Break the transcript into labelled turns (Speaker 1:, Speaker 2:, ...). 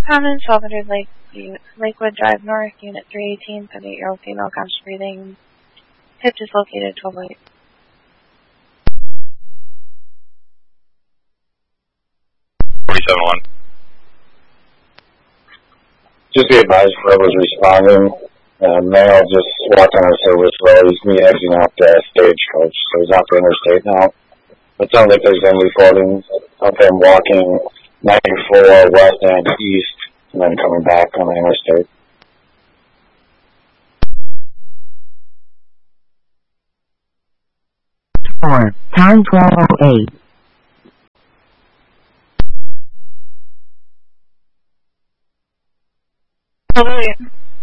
Speaker 1: Common 1200 Lakewood Drive North, Unit 318, 78-year-old female, conscious breathing. Hip dislocated, 1208.
Speaker 2: Just be advised, whoever's responding, male just walked on our service road. He's exiting off the stagecoach, so he's off the interstate now. It sounds like there's been recordings of him walking 94 west and east, and then coming back on the interstate.
Speaker 3: Time 12:08.
Speaker 1: Hallelujah.